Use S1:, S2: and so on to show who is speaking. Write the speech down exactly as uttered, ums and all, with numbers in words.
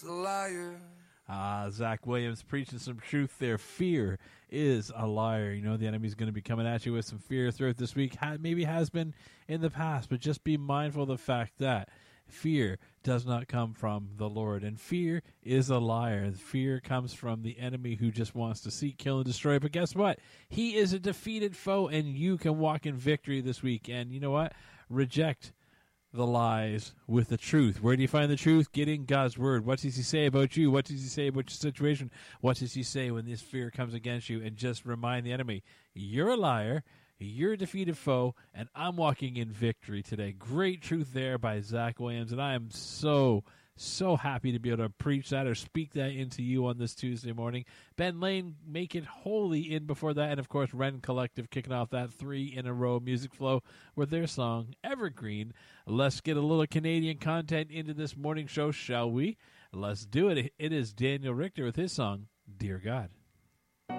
S1: a liar.
S2: Ah, Zach Williams preaching some truth there. Fear is a liar. You know, the enemy's going to be coming at you with some fear throughout this week. Ha- maybe has been in the past, but just be mindful of the fact that fear does not come from the Lord. And fear is a liar. Fear comes from the enemy who just wants to seek, kill, and destroy. But guess what? He is a defeated foe, and you can walk in victory this week. And you know what? Reject the lies with the truth. Where do you find the truth? Get in God's word. What does he say about you? What does he say about your situation? What does he say when this fear comes against you? And just remind the enemy, you're a liar, you're a defeated foe, and I'm walking in victory today. Great truth there by Zach Williams, and I am so So happy to be able to preach that or speak that into you on this Tuesday morning. Ben Lane, Make It Holy in before that. And, of course, Ren Collective kicking off that three-in-a-row music flow with their song, Evergreen. Let's get a little Canadian content into this morning show, shall we? Let's do it. It is Daniel Richter with his song, Dear God.